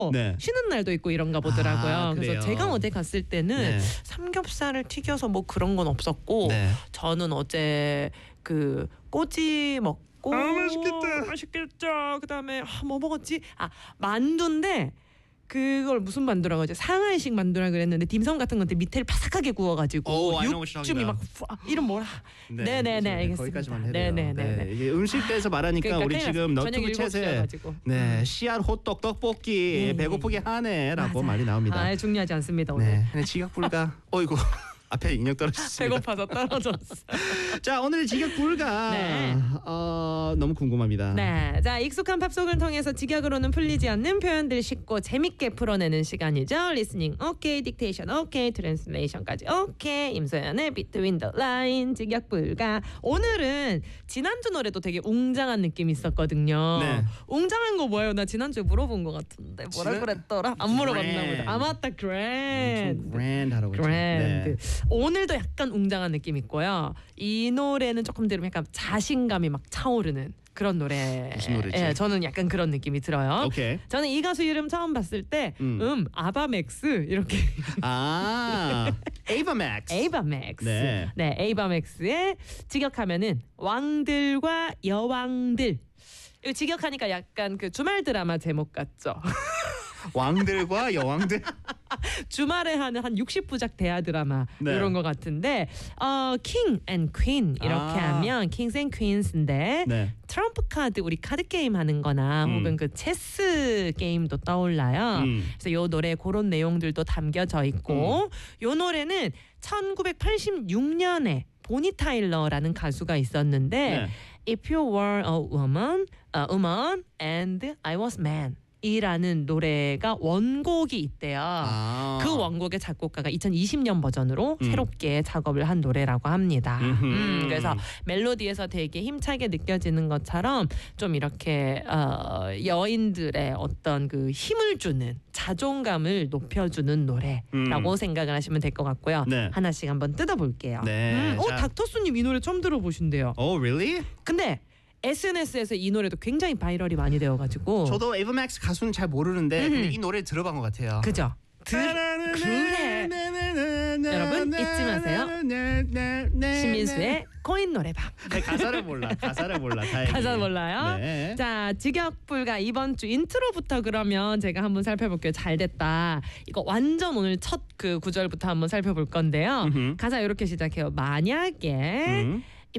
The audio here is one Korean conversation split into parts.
네. 쉬는 날도 있고 이런가 보더라고요. 그래서 그래요? 제가 어제 갔을 때는 네. 삼겹살을 튀겨서 뭐 그런 건 없었고 네. 저는 어제 그 꼬지 먹고 맛있겠다. 맛있겠죠. 그다음에 뭐 먹었지? 만두인데 그걸 무슨 만두라고 하죠? 상하이식 만두라 그랬는데 딤섬 같은 건데 밑에를 바삭하게 구워가지고 I know what you're 육즙이 막 이름 뭐라? 네네네 알겠습니다. 거기까지만 해야 돼요. 네네네. 이게 음식대에서 말하니까 그러니까 우리 지금 너튜브 챗에 네 씨앗 호떡 떡볶이 배고프게 하네라고 말이 나옵니다. 중요하지 않습니다 오늘. 네, 근데 지각 불가. 어이구. 앞에 인형 떨어졌습니다. 배고파서 떨어졌어. 자, 오늘 직역 불가 네. 너무 궁금합니다. 네, 자 익숙한 팝송을 통해서 직역으로는 풀리지 않는 표현들 쉽고 재밌게 풀어내는 시간이죠. 리스닝 오케이, 딕테이션 오케이, 트랜슬레이션까지 오케이. 임소연의 Between the Line 직역 불가. 오늘은 지난주 노래도 되게 웅장한 느낌이 있었거든요. 네. 웅장한 거 뭐예요? 나 지난주에 물어본 것 같은데 뭐라 그랬더라? 안 물어봤나 보다. 맞다, grand. 그랜드하라고 했죠. 그랜드. 네. 오늘도 약간 웅장한 느낌 있고요. 이 노래는 조금 들으면 약간 자신감이 막 차오르는 그런 노래. 무슨 노래지? 예, 저는 약간 그런 느낌이 들어요. 오케이. 저는 이 가수 이름 처음 봤을 때 아바맥스 이렇게 에이바맥스. 에이바맥스. 네. 네, 에이바맥스의 직역하면은 왕들과 여왕들. 이거 직역하니까 약간 그 주말 드라마 제목 같죠? 왕들과 여왕들. 주말에 하는 한 60부작 대하 드라마 네. 이런 것 같은데 king and queen 이렇게 하면 kings and queens인데 네. 트럼프 카드 우리 카드 게임 하는 거나 혹은 그 체스 게임도 떠올라요. 그래서 요 노래에 그런 내용들도 담겨져 있고 요 노래는 1986년에 보니 타일러라는 가수가 있었는데 네. If you were a woman and I was man 이라는 노래가 원곡이 있대요. 그 원곡의 작곡가가 2020년 버전으로 새롭게 작업을 한 노래라고 합니다. 그래서 멜로디에서 되게 힘차게 느껴지는 것처럼 좀 이렇게 여인들의 어떤 그 힘을 주는 자존감을 높여주는 노래라고 생각을 하시면 될 것 같고요. 네. 하나씩 한번 뜯어볼게요. 네. 자. 닥터수님 이 노래 처음 들어보신대요. Oh, really? 근데 SNS에서 이 노래도 굉장히 바이럴이 많이 되어가지고 저도 에이바맥스 가수는 잘 모르는데 근데 이 노래 들어본 것 같아요. 그죠? 그래. 여러분 잊지 마세요. 신민수의 코인 노래방. 네, 가사를 몰라. 다행히. 가사 몰라요? 네. 자, 직역불가 이번 주 인트로부터 그러면 제가 한번 살펴볼게요. 잘 됐다. 이거 완전 오늘 첫 그 구절부터 한번 살펴볼 건데요. 가사 이렇게 시작해요. 만약에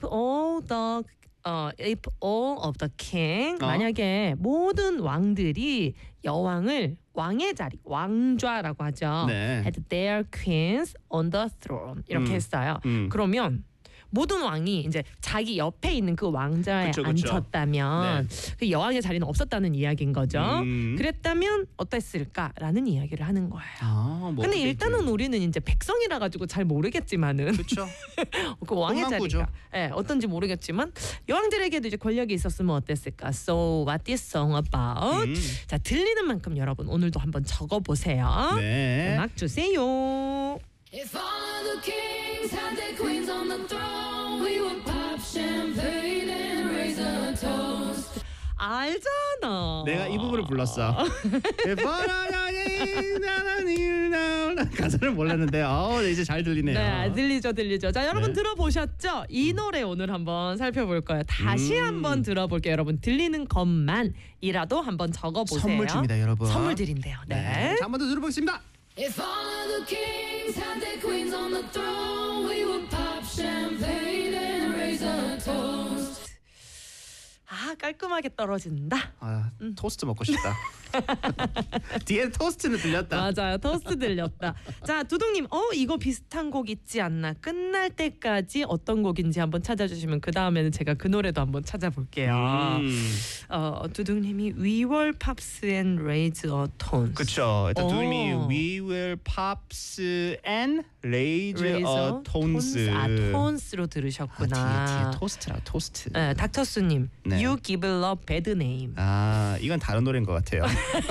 if all of the king 만약에 모든 왕들이 여왕을 왕의 자리 왕좌라고 하죠. 네. had their queens on the throne 이렇게 했어요. 그러면 모든 왕이 이제 자기 옆에 있는 그 왕좌에 그쵸. 앉혔다면 그 여왕의 자리는 없었다는 이야기인 거죠. 그랬다면 어땠을까라는 이야기를 하는 거예요. 뭐 근데 일단은 우리는 이제 백성이라 가지고 잘 모르겠지만은 그렇죠. 그 왕의 흥망구죠. 자리가 어떤지 모르겠지만 여왕들에게도 이제 권력이 있었으면 어땠을까? So what this song about? 자, 들리는 만큼 여러분 오늘도 한번 적어보세요. 네. 음악 주세요. If all of the kings had their queens on the throne, we would pop champagne and raise a toast. 알잖아. 내가 이 부분을 불렀어. 가사를 몰랐는데 네, 이제 잘 들리네요. 네, 들리죠. 자, 여러분 네. 들어보셨죠? 이 노래 오늘 한번 살펴볼 거예요. 다시 한번 들어볼게요. 여러분 들리는 것만이라도 한번 적어보세요. 선물 줍니다, 여러분. 선물 드린대요. 네. 자, 한번 더 들어보겠습니다. If all of the kings had their queens on the throne, we would pop champagne and raise a toast. 깔끔하게 떨어진다. 토스트 먹고 싶다. 뒤에 토스트는 들렸다. 맞아요. 토스트 들렸다. 자, 두둥님, 이거 비슷한 곡 있지 않나? 끝날 때까지 어떤 곡인지 한번 찾아주시면 그 다음에는 제가 그 노래도 한번 찾아볼게요. 두둥님이 We Will Pops and Raise a Tone. 그렇죠. 두둥님이 We will pops and raise a tones. 톤스로 들으셨구나. 뒤에 토스트라 토스트. 네, 닥터수님, 네. You Give Love Bad Name. 이건 다른 노래인 것 같아요.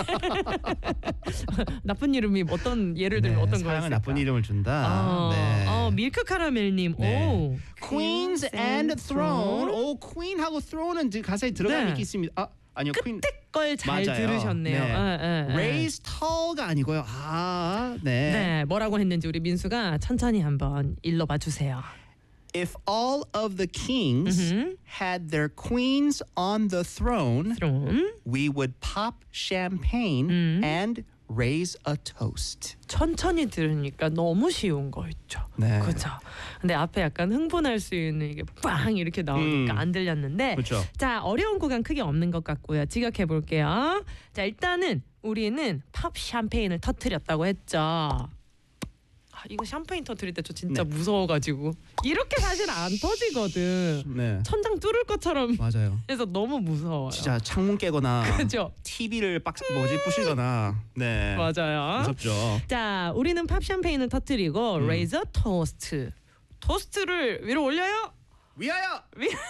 나쁜 이름이 예를 들면 어떤 거였을까? 사랑은 나쁜 이름을 준다. 네. 밀크 카라멜님, 네. Queens and Throne. Queen하고 Throne은 가사에 들어가 있습니다. 아니요. 끝에 걸 잘 맞아요. 들으셨네요. 네. Raise tall가 아니고요. 네. 네, 뭐라고 했는지 우리 민수가 천천히 한번 읽어봐 주세요. If all of the kings had their queens on the throne, we would pop champagne and raise a toast. 천천히 들으니까 너무 쉬운 거 있죠. 네. 그렇죠. 근데 앞에 약간 흥분할 수 있는 이게 빵 이렇게 나오니까 안 들렸는데. 그렇죠. 자, 어려운 구간 크게 없는 것 같고요. 직역해 볼게요. 자, 일단은 우리는 팝 샴페인을 터뜨렸다고 했죠. 이거 샴페인 터뜨릴 때 저 진짜 무서워가지고 이렇게 사실 안 터지거든. 네. 천장 뚫을 것처럼 맞아요. 해서 너무 무서워요. 진짜 창문 깨거나 그죠? TV를 부시거나 네. 맞아요. 무섭죠. 자, 우리는 팝 샴페인을 터뜨리고 레이저 토스트. 토스트를 위로 올려요. 위하여.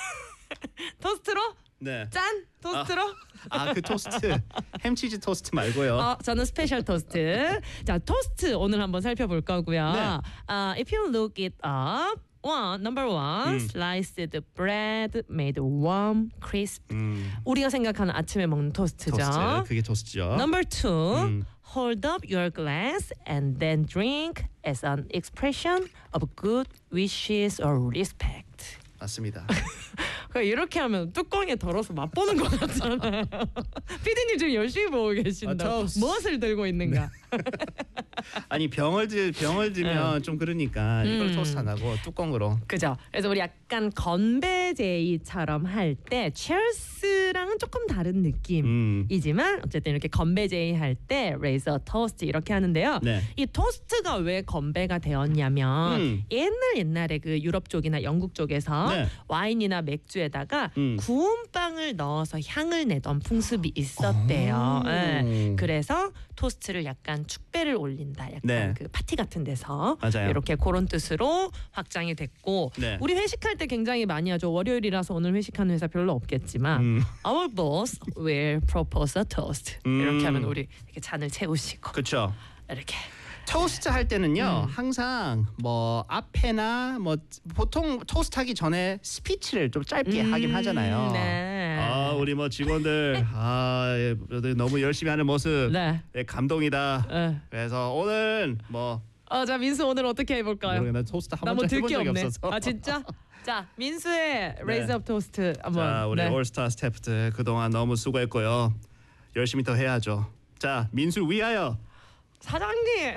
토스트로? 네. 짠! 토스트로? 그 토스트. 햄치즈 토스트 말고요. 저는 스페셜 토스트. 자, 토스트 오늘 한번 살펴볼 거고요. 네. If you look it up, number one, sliced bread made warm, crisp. 우리가 생각하는 아침에 먹는 토스트죠. 토스트. 그게 토스트죠. Number two, hold up your glass and then drink as an expression of good wishes or respect. 맞습니다. 이렇게 하면 뚜껑에 덜어서 맛보는 것 같잖아요. 피디님 지금 열심히 보고 계신다. 무엇을 들고 있는가? 아니 병을 들면 좀 그러니까 이걸 토스트 안 하고 뚜껑으로. 그죠. 그래서 우리 약간 건배제이처럼 할 때 cheers랑은 조금 다른 느낌이지만 어쨌든 이렇게 건배제이 할 때 raise a toast 이렇게 하는데요. 네. 이 토스트가 왜 건배가 되었냐면 옛날에 그 유럽 쪽이나 영국 쪽에서 네. 와인이나 맥주에다가 구운 빵을 넣어서 향을 내던 풍습이 있었대요. 네. 그래서 토스트를 약간 축배를 올린다. 약간 네. 그 파티 같은 데서 맞아요. 이렇게 그런 뜻으로 확장이 됐고 네. 우리 회식할 때 굉장히 많이 하죠. 월요일이라서 오늘 회식하는 회사 별로 없겠지만 Our boss will propose a toast. 이렇게 하면 우리 이렇게 잔을 채우시고 그렇죠. 이렇게 토스트 할 때는요 항상 뭐 앞에나 뭐 보통 토스트 하기 전에 스피치를 좀 짧게 하긴 하잖아요. 네. 우리 뭐 직원들 너무 열심히 하는 모습 네. 감동이다. 네. 그래서 오늘 뭐 자 민수 오늘 어떻게 해볼까요? 모르겠네. 토스트 한 나 뭐 번도 해본 들게 적이 없네. 없어서. 진짜? 자 민수의 레이즈 업 토스트 한번. 자 우리 올스타 스태프들 그동안 너무 수고했고요. 열심히 더 해야죠. 자 민수 위하여. 사장님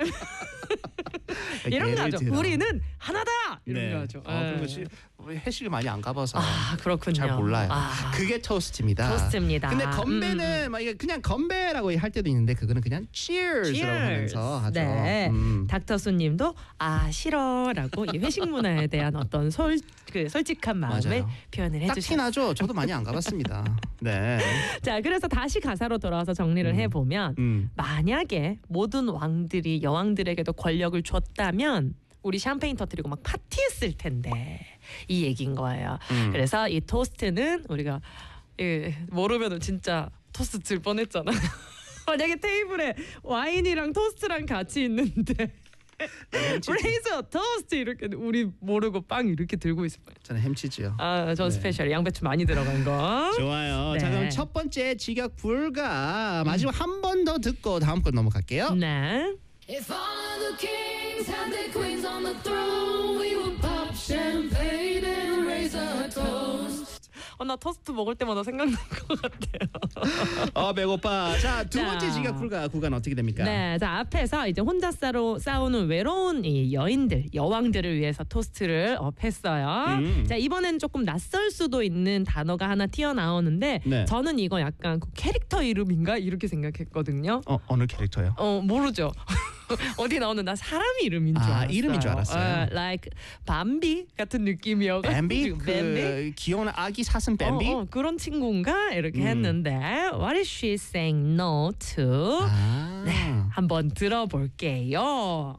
이런 거 하죠. 들어. 우리는 하나다 이런 네. 거 하죠. 그런 것이 회식을 많이 안 가봐서 그렇군요. 잘 몰라요. 그게 토스트입니다. 토스트입니다. 근데 건배는 막 이게 그냥 건배라고 할 때도 있는데 그거는 그냥 cheers라고 하면서 하죠. 네. 닥터수님도 싫어라고 이 회식 문화에 대한 어떤 솔직한 마음을 맞아요. 표현을 딱 해주셨어요. 티나죠. 저도 많이 안 가봤습니다. 네. 자, 그래서 다시 가사로 돌아와서 정리를 해보면 만약에 모든 왕들이 여왕들에게도 권력을 줬다면 우리 샴페인 터뜨리고 막 파티했을 텐데 이 얘기인 거예요. 그래서 이 토스트는 우리가 모르면은 진짜 토스트 들 뻔했잖아. 만약에 테이블에 와인이랑 토스트랑 같이 있는데 레이저 토스트 이렇게 우리 모르고 빵 이렇게 들고 있을 거예요. 저는 햄치즈요. 전 스페셜 양배추 많이 들어간 거. 좋아요. 네. 자 그럼 첫 번째 직역 불가 마지막 한 번 더 듣고 다음 건 넘어갈게요. 네. If all of the kings had their queens on the throne, we would pop champagne and raise a toast. 나 토스트 먹을 때마다 생각날 것 같아요. 배고파. 자 두 자. 번째 직역 불가 구간 어떻게 됩니까? 네, 자 앞에서 이제 혼자 싸우는 외로운 이 여왕들을 위해서 토스트를 했어요. 자 이번엔 조금 낯설 수도 있는 단어가 하나 튀어나오는데 네. 저는 이거 약간 그 캐릭터 이름인가 이렇게 생각했거든요. 어느 캐릭터요? 모르죠. 어디 나오는 나 사람 이름인 줄 알았어요. 이름인 줄 알았어요. like 밤비 같은 느낌이어가지고 뱀비? 그 귀여운 아기 사슴 뱀비? 그런 친구인가 이렇게 했는데 What is she saying no to? 네, 한번 들어볼게요.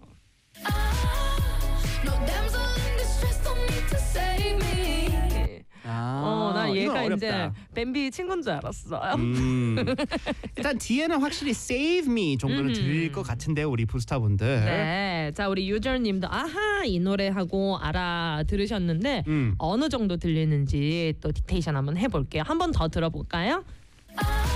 No damsel in distress, don't need to save me. 난 얘가 이건 이제 어렵다. 뱀비 친구인 줄 알았어요. 일단 뒤에는 확실히 Save Me 정도는 들릴 것 같은데요, 우리 부스타분들. 네, 자 우리 유저님도 아하 이 노래하고 알아 들으셨는데 어느 정도 들리는지 또 디테이션 한번 해볼게요. 한 번 더 들어볼까요?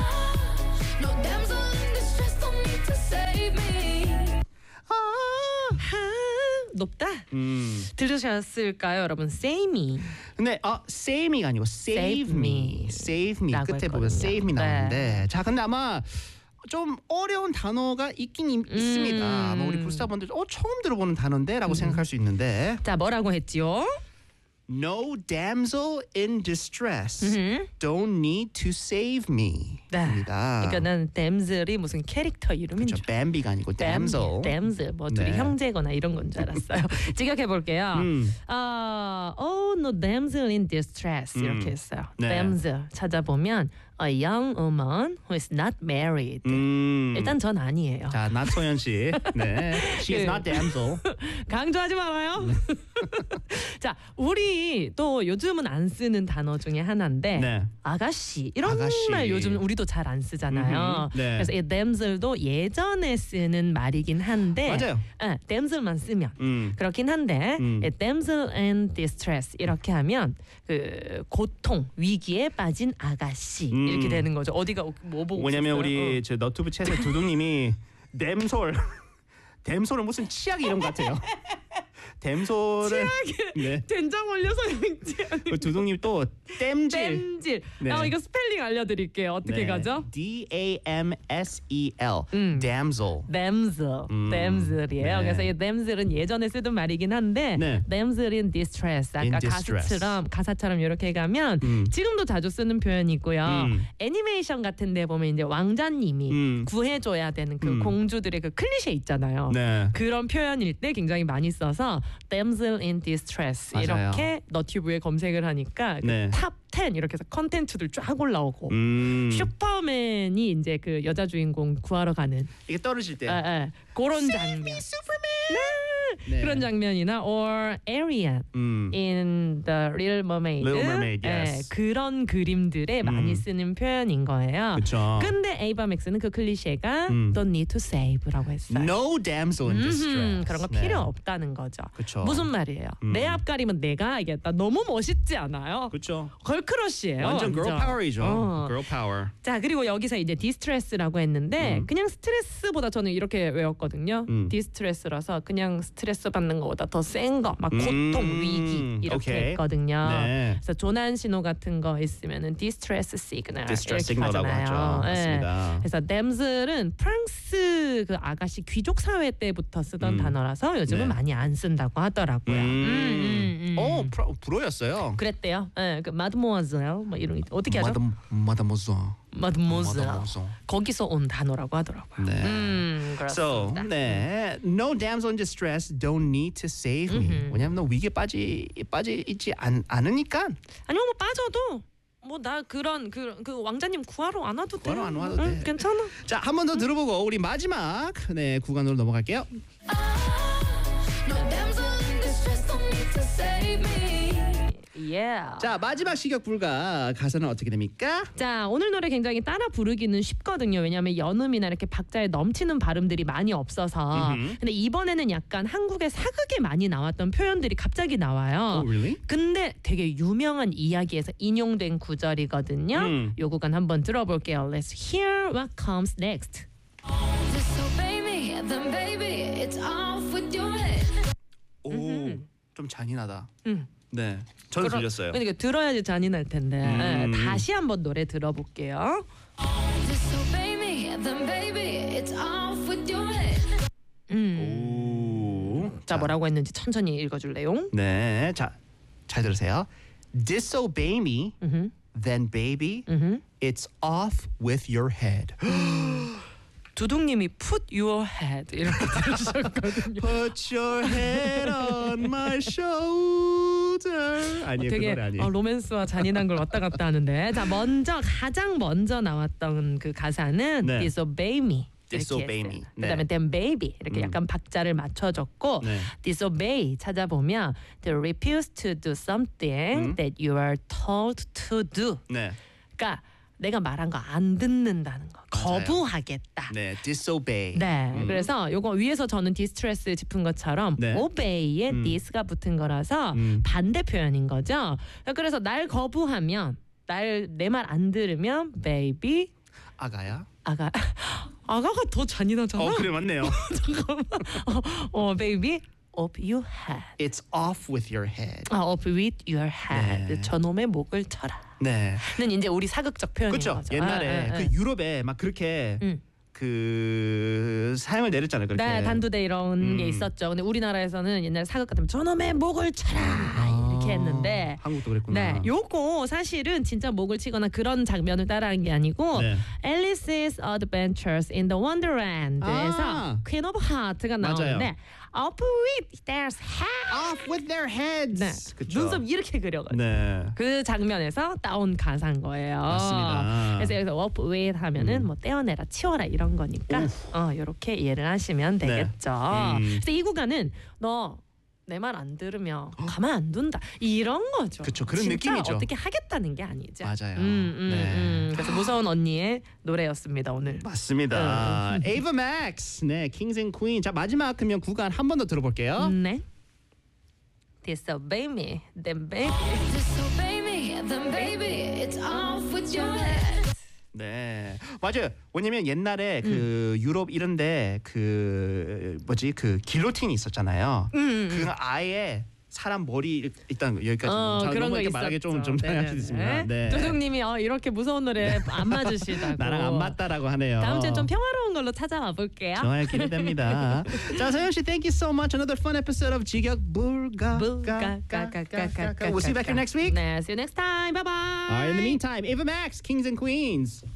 높다. 들으셨을까요, 여러분? Save me. 근데 save me가 아니고 save me. save me 라고 끝에 보면 했거든요. save me 네. 나오는데 자 근데 아마 좀 어려운 단어가 있긴 있습니다. 아마 우리 불사분들 처음 들어보는 단어인데라고 생각할 수 있는데 자, 뭐라고 했지요? No damsel in distress don't need to save me. 네. 입니다. 그러니까 나는 damsel이 무슨 캐릭터 이름인 그렇죠. 줄. 뱀비가 아니고 damsel. damsel 뭐 둘이 네. 형제거나 이런 건 줄 알았어요. 직역해 볼게요. Oh no damsel in distress 이렇게 했어요. 네. damsel 찾아보면 a young woman who is not married. 일단 전 아니에요. 자, 나소연 씨. 네. She is not damsel. 강조하지 말아요. 네. 자, 우리 또 요즘은 안 쓰는 단어 중에 하나인데 네. 아가씨 이런 아가씨. 말 요즘 우리도 잘 안 쓰잖아요. 네. 그래서 이 damsel도 예전에 쓰는 말이긴 한데 맞아요. damsel만 쓰면 그렇긴 한데 이 damsel in distress 이렇게 하면 그 고통 위기에 빠진 아가씨 이렇게 되는 거죠. 어디가 뭐 보고 왜냐면 있었어요? 우리 저 너튜브 채널 두둥님이 댐솔은 무슨 치약 이름 같아요. 댐솔을 네. 된장 올려서 양지 그 두둥님 또 댐질. 댐질. 네. 이거 스펠링 알려드릴게요. 어떻게 네. 가죠? D-A-M-S-E-L. damsel. damsel이에요. 네. 그래서 이 damsel은 예전에 쓰던 말이긴 한데 네. damsel in distress 아까 In distress. 가사처럼 이렇게 가면 지금도 자주 쓰는 표현이고요. 애니메이션 같은데 보면 이제 왕자님이 구해줘야 되는 그 공주들의 그 클리셰 있잖아요. 네. 그런 표현일 때 굉장히 많이 써서 damsel in distress 맞아요. 이렇게 너튜브에 검색을 하니까 그 네. 탑 10 이렇게 해서 컨텐츠들 쫙 올라오고 슈퍼맨이 이제 그 여자 주인공 구하러 가는 이게 떨어질 때. 그런 장면. 네. 그런 장면이나 or Ariel in the Little Mermaid, Little Mermaid, yes. 그런 그림들에 많이 쓰는 표현인 거예요. 그쵸. 근데 에이바 맥스는 그 클리셰가 don't need to save라고 했어요. No damsel in distress. 그런 거 네. 필요 없다는 거죠. 그쵸. 무슨 말이에요? 내 앞가림은 내가 알겠다. 너무 멋있지 않아요? 그렇죠. 걸크러쉬예요. 완전 girl power이죠. 어. girl power. 자, 그리고 여기서 이제 디스트레스라고 했는데 그냥 스트레스보다 저는 이렇게 외웠거든요. 디스트레스라서 그냥 스트레스 받는 것보다 더 센 거, 막 고통, 위기 이렇게 오케이. 했거든요. 네. 그래서 조난 신호 같은 거 있으면은 디스트레스 시그널 distress 이렇게 signal라고 하잖아요. 하죠. 맞습니다. 그래서 damsel은 프랑스 그 아가씨 귀족 사회 때부터 쓰던 단어라서 요즘은 네. 많이 안 쓴다고 하더라고요. 불어였어요. 그랬대요. 그 mademoiselle 뭐 이런 어떻게 하죠? Mademoiselle. mademoiselle. 거기서 온 단어라고 하더라고요. 네. So, 그렇습니다. 네, no damsel in distress don't need to save me. 왜냐면 너 위기에 빠지지 않으니까. 아니요, 뭐 빠져도 뭐 나 그런 그 왕자님 구하러 안 와도 돼. 구하러 안 와도 돼. 괜찮아. 자, 한 번 더 들어보고 우리 마지막 구간으로 넘어갈게요. No damsel in distress, don't need to save me. Yeah. 자, 마지막 시격 불가 가사는 어떻게 됩니까? 자, 오늘 노래 굉장히 따라 부르기는 쉽거든요. 왜냐하면 연음이나 이렇게 박자에 넘치는 발음들이 많이 없어서. 근데 이번에는 약간 한국의 사극에 많이 나왔던 표현들이 갑자기 나와요. Oh, really? 근데 되게 유명한 이야기에서 인용된 구절이거든요. 요 구간 한번 들어볼게요. Let's hear what comes next. Disobey me, then baby, it's off with your head. 오, 좀 잔인하다. 네, 저는 들렸어요. 그러니까 들어야지 잔인할 텐데. 다시 한번 노래 들어볼게요. Disobey me, then baby, it's off with your head. 오, 자, 뭐라고 했는지 천천히 읽어줄래요? 네, 자, 잘 들으세요. Disobey me, then baby, it's off with your head. 두둥님이 put your head 이렇게 들으셨거든요. Put your head on my shoulder. 아니에요, 그 되게 노래 아니에요. 로맨스와 잔인한 걸 왔다 갔다 하는데 자 가장 먼저 나왔던 그 가사는 네. disobey me. Disobey me. 네. 그다음에 then baby 이렇게 약간 박자를 맞춰줬고 네. disobey 찾아보면 to refuse to do something that you are told to do. 네, 그러니까 내가 말한 거 안 듣는다는 거. 맞아요. 거부하겠다. 네, disobey. 네, 그래서 요거 위에서 저는 디스트레스 짚은 것처럼 네. obey에 this가 붙은 거라서 반대 표현인 거죠. 그래서 날 거부하면 내 말 안 들으면 baby 아가야? 아가가 더 잔인하잖아. 그래 맞네요. baby off your head. It's off with your head. off with your head. 네. 저놈의 목을 쳐라. 네. 는 이제 우리 사극적 표현인 그렇죠. 거죠. 옛날에 그 유럽에 막 그렇게 그 사형을 내렸잖아요. 그렇게. 네, 단두대 이런 게 있었죠. 근데 우리나라에서는 옛날 사극 같으면 저놈의 목을 쳐라 이렇게 했는데 한국도 그랬구나. 네, 요거 사실은 진짜 목을 치거나 그런 장면을 따라한 게 아니고 네. Alice's Adventures in the Wonderland에서 아. Queen of Heart가 나오는데 Off with their head. Off with their heads. 네, 그쵸? 눈썹 이렇게 그려가지고 네. 그 장면에서 따온 가사인 거예요. 맞습니다. 그래서 여기서 off with 하면은 뭐 떼어내라, 치워라 이런 거니까 이렇게 이해를 하시면 되겠죠. 그래서 이 구간은 너 내 말 안 들으면 가만 안 둔다 이런 거죠. 그쵸, 그런 진짜 느낌이죠. 어떻게 하겠다는 게 아니죠. 맞아요. 그래서 무서운 언니의 노래였습니다 오늘. 맞습니다. Ava Max, 네, Kings and Queens. 자 마지막 그러면 구간 한 번 더 들어볼게요. 네. Disobey me, then baby. Disobey me, then baby, it's off with your head. 네, 맞아요. 왜냐면 옛날에 그 유럽 이런데 그 뭐지 그 길로틴이 있었잖아요. 그 아예 사람 머리 일단 여기까지 그런 거 이렇게 있었죠. 말하기 좀 장난치겠습니다. 네. 조정님이 이렇게 무서운 노래 안 맞으시다고. 나랑 안 맞다라고 하네요. 다음 주에 좀 평화로운 걸로 찾아와 볼게요. 좋아요, 기대됩니다. 자, 서영 씨, thank you so much. Another fun episode of 직역 불가. We'll see you back here next week. 네, see you next time. Bye bye. All right, in the meantime, Ava Max, Kings and Queens.